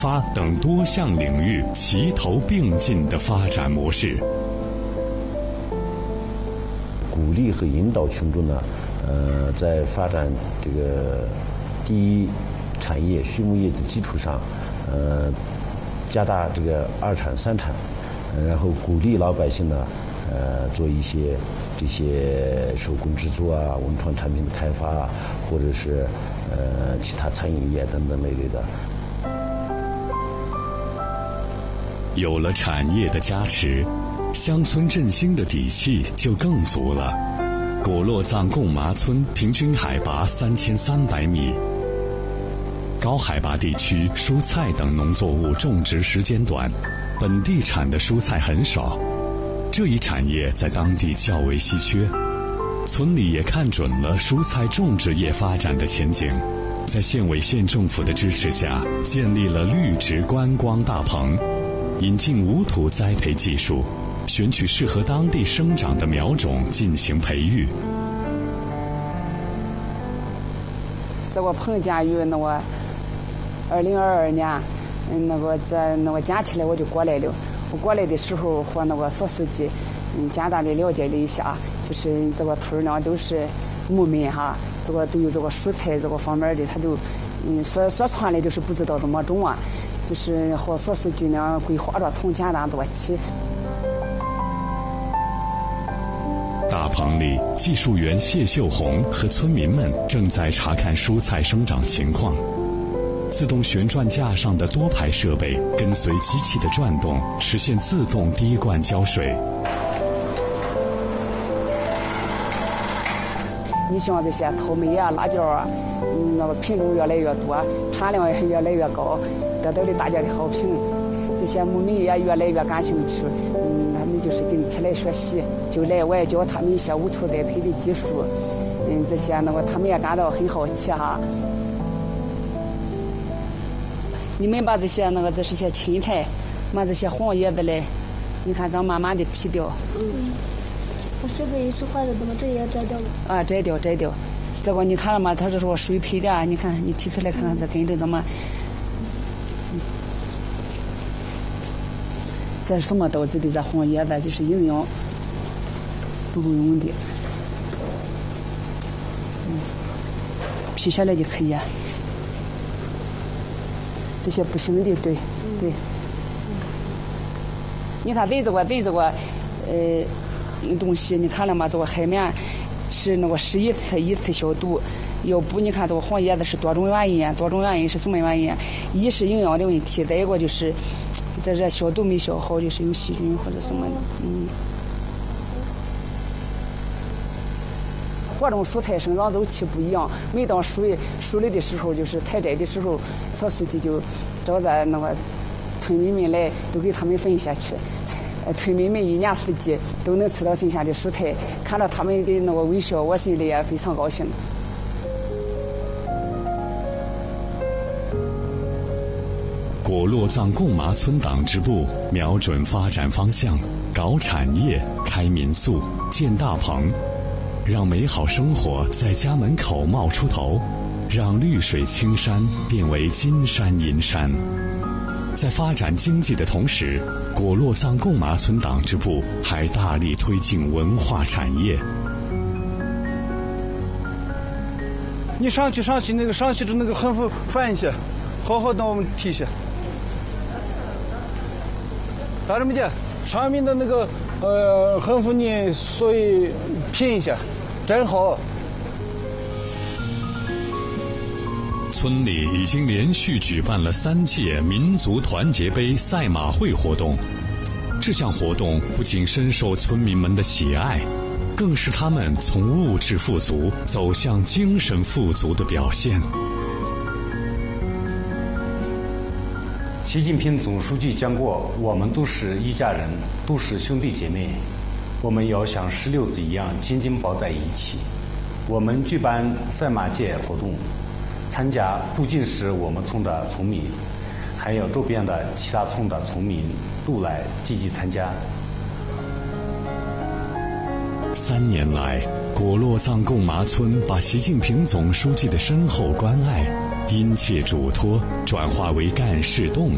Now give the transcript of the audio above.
发等多项领域齐头并进的发展模式。 鼓励和引导群众呢，在发展这个第一产业畜牧业的基础上，加大这个二产三产，然后鼓励老百姓呢，做一些这些手工制作啊、文创产品的开发啊，或者是其他餐饮业等等类的。 有了产业的加持，乡村振兴的底气就更足了。果洛藏贡麻村平均海拔3300米，高海拔地区蔬菜等农作物种植时间短，本地产的蔬菜很少，这一产业在当地较为稀缺。村里也看准了蔬菜种植业发展的前景，在县委县政府的支持下，建立了绿植观光大棚，引进无土栽培技术，选取适合当地生长的苗种进行培育。 这个棚建于2022年，在建起来我就过来了。我过来的时候和所书记简单的了解了一下，就是这个村呢都是牧民哈，这个都有这个蔬菜这个方面的，他都所传的就是不知道怎么种啊，就是和所书记呢规划着从简单做起。 大棚里，技术员谢秀红和村民们正在查看蔬菜生长情况。自动旋转架上的多排设备跟随机器的转动，实现自动滴灌浇水。 你像这些草莓啊、辣椒啊，品种越来越多，产量也越来越高，得到了大家的好评。这些牧民也越来越感兴趣，他们就是定期来学习，就来我也教他们一些无土栽培的技术，这些他们也感到很好奇哈。你们把这些这是些青苔，把这些黄叶子嘞，你看这慢慢的劈掉。 我这个也是坏了的吗？这也要摘掉吗？ 啊，摘掉。这个你看了吗？它这是我水培的，你看你提出来看看这根都怎么。这是什么导致的？这黄叶子就是营养不够用的。劈下来就可以。这些不行的，对。你看对这个东西，你看了吗？这个海绵是11次1次消毒。要不你看这个黄叶子是多种原因是什么原因？一是营养的问题，再一个就是这消毒没消好，就是有细菌或者什么的。各种蔬菜生长周期不一样，每当熟了的时候，就是采摘的时候，所书记就找着村民们来，都给他们分下去。村民们一年四季都能吃到新鲜的蔬菜，看到他们的微笑，我心里也非常高兴。 果洛藏贡麻村党支部瞄准发展方向，搞产业、开民宿、建大棚，让美好生活在家门口冒出头，让绿水青山变为金山银山。在发展经济的同时，果洛藏贡麻村党支部还大力推进文化产业。 你上去上去的横幅翻一下，好好的我们提一下。咋这么的？上面的横幅你所以拼一下，真好。 村里已经连续举办了3届民族团结杯赛马会活动，这项活动不仅深受村民们的喜爱，更是他们从物质富足走向精神富足的表现。 习近平总书记讲过，我们都是一家人，都是兄弟姐妹，我们要像石榴子一样紧紧抱在一起。我们举办赛马节活动，参加不仅是我们村的村民，还有周边的其他村的村民都来积极参加。 3年来，果洛藏贡麻村把习近平总书记的深厚关爱、殷切嘱托转化为干事动